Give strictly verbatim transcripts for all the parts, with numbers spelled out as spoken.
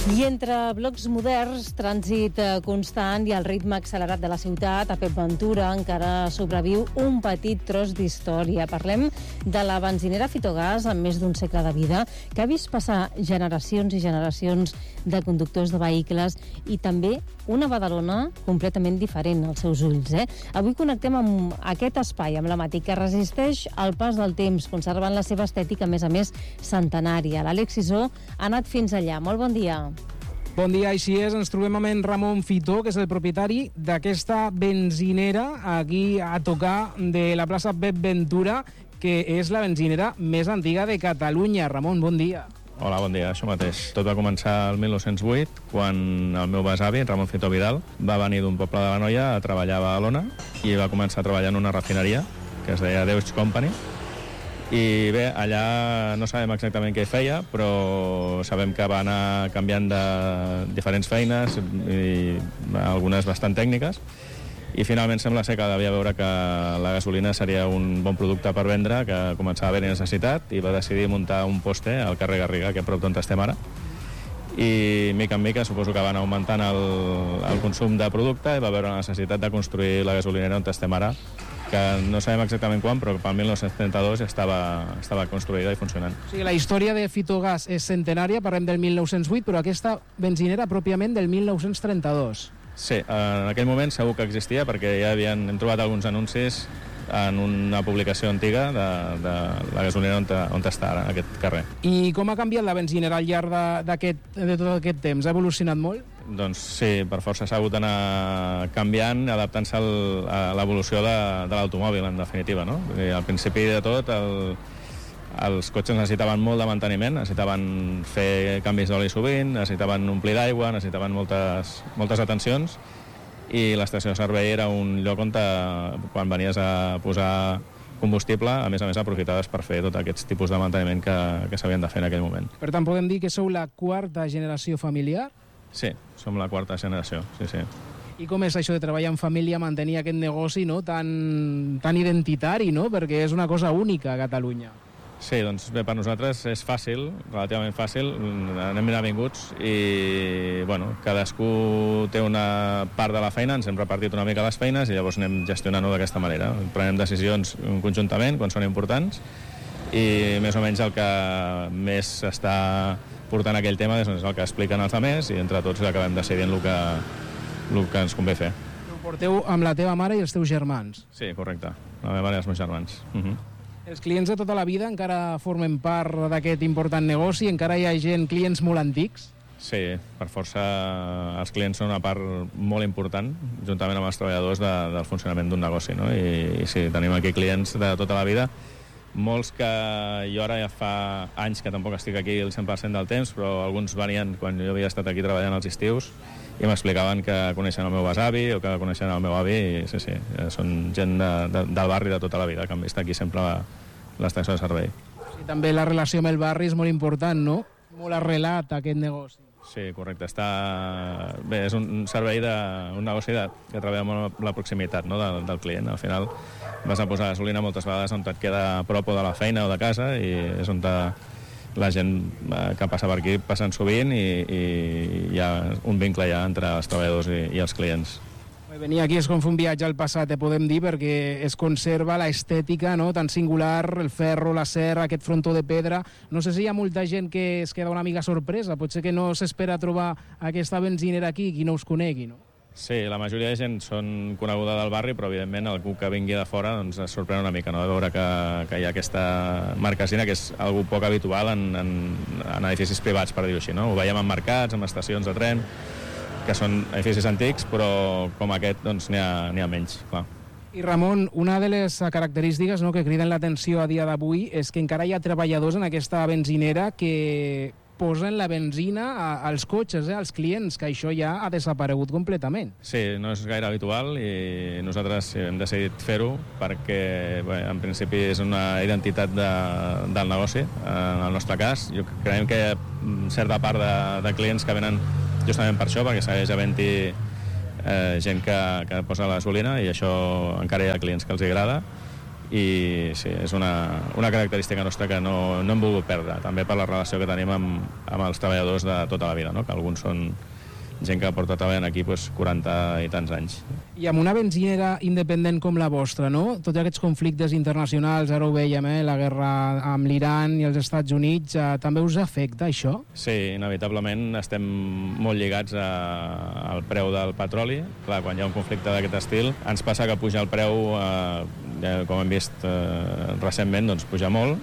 I entre blocs moderns, trànsit constant i el ritme accelerat de la ciutat, a Pep Ventura encara sobreviu un petit tros d'història. Parlem de la benzinera Fitogàs, amb més d'un segle de vida, que ha vist passar generacions i generacions de conductors de vehicles i també una Badalona completament diferent als seus ulls. Eh? Avui connectem amb aquest espai emblemàtic que resisteix al pas del temps, conservant la seva estètica, a més a més, centenària. L'Àlex Sisó ha anat fins allà. Molt bon dia. Bon dia, així és. Ens trobem amb en Ramon Fitó, que és el propietari d'aquesta benzinera aquí a tocar de la plaça Pep Ventura, que és la benzinera més antiga de Catalunya. Ramon, bon dia. Hola, bon dia, això mateix. Tot va començar el mil nou-cents vuit, quan el meu besavi, Ramon Fitó Vidal, va venir d'un poble de l'Anoia a treballar a Badalona i va començar a treballar en una refineria que es deia Deutsche Company. I bé, allà no sabem exactament què hi feia, però sabem que va anar canviant de diferents feines, i algunes bastant tècniques, i finalment sembla ser que devia veure que la gasolina seria un bon producte per vendre, que començava a haver necessitat, i va decidir muntar un poste al carrer Garriga, que a prop d'on estem ara. I mica en mica suposo que va anar augmentant el, el consum de producte i va veure la necessitat de construir la gasolinera on estem ara, que no sabem exactament quan, però pel mil nou-cents trenta-dos ja estava, estava construïda i funcionant. O sigui, la història de Fitogàs és centenària, parlem del mil nou-cents vuit, però aquesta benzinera pròpiament del mil nou-cents trenta-dos. Sí, en aquell moment segur que existia, perquè ja havien, hem trobat alguns anuncis en una publicació antiga de, de la gasolinera on, on està ara, aquest carrer. I com ha canviat la benzinera al llarg de, de tot aquest temps? Ha evolucionat molt? Doncs sí, per força s'ha hagut d'anar canviant, adaptant-se a l'evolució de, de l'automòbil, en definitiva, no? I al principi de tot, el, els cotxes necessitaven molt de manteniment, necessitaven fer canvis d'oli sovint, necessitaven omplir d'aigua, necessitaven moltes, moltes atencions, i l'estació de servei era un lloc on te, quan venies a posar combustible, a més a més aprofitaves per fer tots aquests tipus de manteniment que, que s'havien de fer en aquell moment. Per tant, podem dir que sou la quarta generació familiar? Sí, som la quarta generació, sí, sí. I com és això de treballar en família, mantenir aquest negoci, no?, tan, tan identitari, no?, perquè és una cosa única a Catalunya. Sí, doncs bé, per nosaltres és fàcil, relativament fàcil, anem ben avinguts i, bueno, cadascú té una part de la feina, ens hem repartit una mica les feines i llavors anem gestionant-ho d'aquesta manera. Prenem decisions conjuntament quan són importants i més o menys el que més està portant aquell tema és el que expliquen els altres i entre tots acabem decidint el que, el que ens convé fer. Ho porteu amb la teva mare i els teus germans? Sí, correcte, la meva mare i els meus germans. Uh-huh. Els clients de tota la vida encara formen part d'aquest important negoci? Encara hi ha gent, clients molt antics? Sí, per força els clients són una part molt important, juntament amb els treballadors de, del funcionament d'un negoci, no? I, i sí, tenim aquí clients de tota la vida, molts que jo ara ja fa anys que tampoc estic aquí el cent per cent del temps, però alguns venien quan jo havia estat aquí treballant als estius i m'explicaven que coneixen el meu besavi o que coneixen el meu avi, i sí, sí, són gent de, de, del barri de tota la vida, que han vist aquí sempre la, l'estació de servei. Sí, també la relació amb el barri és molt important, no? Molt arrelat aquest negoci. Sí, correcte. Està... Bé, és un servei, de, un negoci de, que treballa molt la proximitat, no?, del, del client. Al final vas a posar gasolina moltes vegades on et queda a prop o de la feina o de casa i és on te, la gent que passa per aquí passen sovint i, i hi ha un vincle ja entre els treballadors i, i els clients. Venir aquí és com fer un viatge al passat, eh, podem dir, perquè es conserva l'estètica, no?, tan singular, el ferro, la serra, aquest frontó de pedra. No sé si hi ha molta gent que es queda una mica sorpresa, potser que no s'espera trobar aquesta benzinera aquí, qui no us conegui, no? Sí, la majoria de gent són coneguda del barri, però evidentment algú que vingui de fora doncs, es sorprèn una mica, no?, de veure que, que hi ha aquesta marquesina, que és algo poc habitual en, en, en edificis privats, per dir-ho així, no? Ho veiem en mercats, en estacions de tren, que són edificis antics, però com aquest doncs n'hi ha, n'hi ha menys, clar. I Ramon, una de les característiques, no?, que criden l'atenció a dia d'avui és que encara hi ha treballadors en aquesta benzinera que posen la benzina a, als cotxes, eh, als clients, que això ja ha desaparegut completament. Sí, no és gaire habitual i nosaltres hem decidit fer-ho perquè, bé, en principi és una identitat de, del negoci, en el nostre cas. Jo creiem que hi ha certa part de, de clients que venen justament per això, perquè segueix havent-hi eh, gent que, que posa la gasolina i això encara hi ha clients que els agrada i sí, és una, una característica nostra que no, no hem volgut perdre, també per la relació que tenim amb, amb els treballadors de tota la vida, no? Que alguns són gent que porta treballant aquí pues, quaranta i tants anys. I amb una benzinera independent com la vostra, no? Tots aquests conflictes internacionals, ara ho veiem, eh? La guerra amb l'Iran i els Estats Units, eh, també us afecta això? Sí, inevitablement estem molt lligats a, al preu del petroli. Clar, quan hi ha un conflicte d'aquest estil, ens passa que puja el preu, eh, com hem vist eh, recentment, doncs puja molt,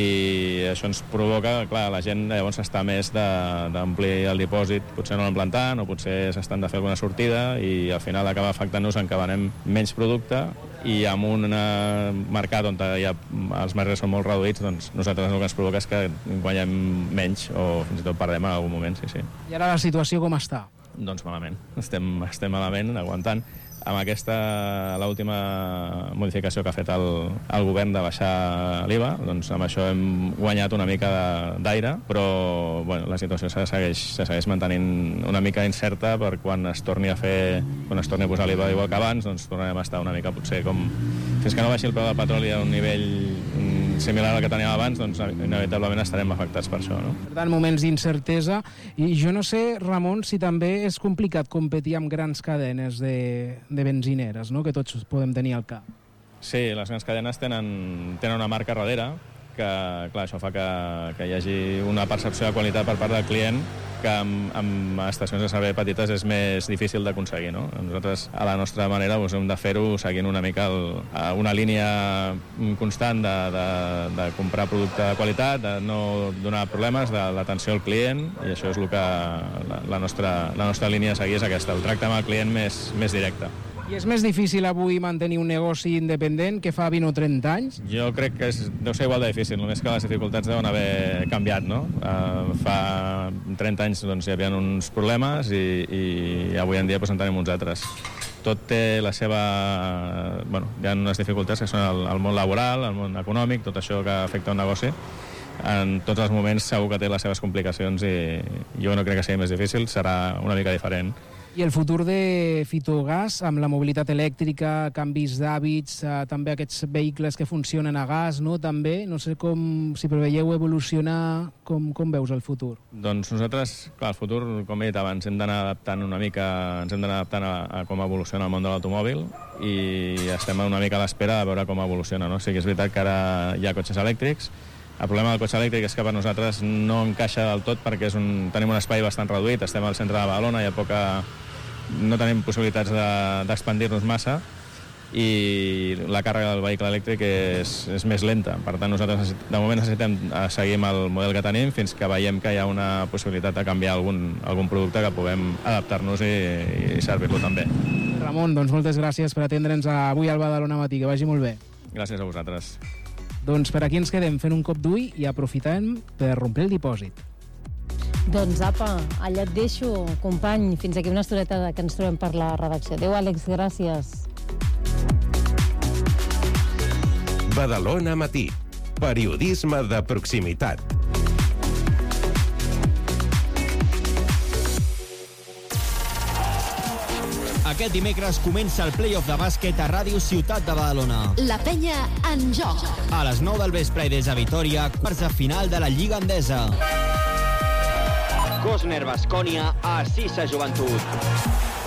i això ens provoca, clar, la gent llavors està més d'omplir el dipòsit, potser no l'han plantant, o potser s'estan de fer alguna sortida, i al final acaba afectant-nos en que venem menys producte, i amb un mercat on ja els marges són molt reduïts, doncs nosaltres el que ens provoca és que guanyem menys, o fins i tot perdem en algun moment, sí, sí. I ara la situació com està? Doncs malament. Estem, estem malament, aguantant. Amb aquesta, l'última modificació que ha fet el, el govern de baixar l'I V A, doncs amb això hem guanyat una mica d'aire, però bueno, la situació se segueix, se segueix mantenint una mica incerta per quan es torni a fer, quan es torni a posar l'I V A igual que abans, doncs tornarem a estar una mica potser com... Fins que no baixi el preu del petroli a un nivell similar al que teníem abans, doncs inevitablement estarem afectats per això, no? Per tant, moments d'incertesa. I jo no sé, Ramon, si també és complicat competir amb grans cadenes de, de benzineres, no?, que tots podem tenir al cap. Sí, les grans cadenes tenen, tenen una marca darrere, que clar, això fa que, que hi hagi una percepció de qualitat per part del client que amb, amb estacions de servei petites és més difícil d'aconseguir, no? Nosaltres, a la nostra manera, doncs, hem de fer-ho seguint una mica el, una línia constant de, de, de comprar producte de qualitat, de no donar problemes, de l'atenció al client, i això és el que la, la, nostra, la nostra línia a seguir és aquesta, el tracte amb el client més, més directe. I és més difícil avui mantenir un negoci independent que fa vint o trenta anys? Jo crec que és, deu ser igual de difícil, només que les dificultats deuen haver canviat, no? Uh, fa trenta anys doncs, hi havia uns problemes i, i avui en dia doncs, en tenim uns altres. Tot té la seva... Bueno, hi ha unes dificultats que són el, el món laboral, el món econòmic, tot això que afecta un negoci. En tots els moments segur que té les seves complicacions i jo no crec que sigui més difícil, serà una mica diferent. I el futur de Fitogàs, amb la mobilitat elèctrica, canvis d'hàbits, eh, també aquests vehicles que funcionen a gas, no? També, no sé com, si preveieu evolucionar, com, com veus el futur? Doncs nosaltres, clar, el futur, com he dit abans, hem d'anar adaptant una mica, ens hem d'anar adaptant a, a com evoluciona el món de l'automòbil i estem una mica a l'espera de veure com evoluciona, no? O sigui, és veritat que ara hi ha cotxes elèctrics. El problema del cotxe elèctric és que per nosaltres no encaixa del tot perquè és un, tenim un espai bastant reduït, estem al centre de Badalona, hi ha poca, no tenim possibilitats d'expandir-nos de, massa i la càrrega del vehicle elèctric és, és més lenta. Per tant, nosaltres de moment necessitem seguir amb el model que tenim fins que veiem que hi ha una possibilitat de canviar algun, algun producte que puguem adaptar-nos i, i servir-lo també. Ramon, doncs moltes gràcies per atendre'ns avui al Badalona Matí, que vagi molt bé. Gràcies a vosaltres. Doncs per aquí ens quedem fent un cop d'ull i aprofitem per romplir el dipòsit. Doncs apa, allà et deixo, company, fins aquí una estoneta que ens trobem per la redacció. Adéu, Àlex, gràcies. Badalona Matí. Periodisme de proximitat. Aquest dimecres comença el play-off de bàsquet a Ràdio Ciutat de Badalona. La penya en joc. A les nou del vespre i des de Vitòria, quarts de final de la Lliga Endesa. Cosner Baskonia a Sisa Joventut.